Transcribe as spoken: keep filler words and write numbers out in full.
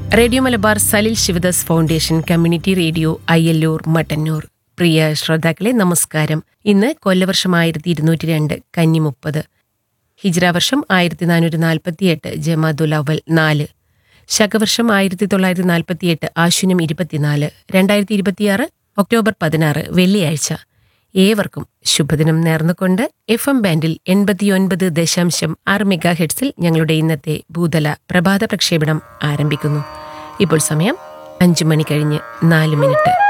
Radio Malabar Salil Sivadas foundation community radio Ayyallur Mattannur. പ്രിയ ശ്രോതാക്കളെ നമസ്കാരം. ഇന്ന് കൊല്ലവർഷം ആയിരത്തി ഇരുന്നൂറ്റി രണ്ട് കന്നി മുപ്പത്, ഹിജ്ര വർഷം ആയിരത്തി നാനൂറ്റി നാൽപ്പത്തിയെട്ട് ജമാദുൽ അവൽ നാല്, ശകവർഷം ആയിരത്തി തൊള്ളായിരത്തി നാൽപ്പത്തിയെട്ട് ആശ്വിനം ഇരുപത്തിനാല്, രണ്ടായിരത്തി ഇരുപത്തിയാറ് ഒക്ടോബർ പതിനാറ് വെള്ളിയാഴ്ച. ഏവർക്കും ശുഭദിനം നേർന്നുകൊണ്ട് എഫ് എം ബാൻഡിൽ എൺപത്തിയൊൻപത് ദശാംശം ആറ് മെഗാ ഹെഡ്സിൽ ഞങ്ങളുടെ ഇന്നത്തെ ഭൂതല പ്രഭാത പ്രക്ഷേപണം ആരംഭിക്കുന്നു. ഇപ്പോൾ സമയം അഞ്ചു മണി കഴിഞ്ഞ് നാല് മിനിറ്റ്.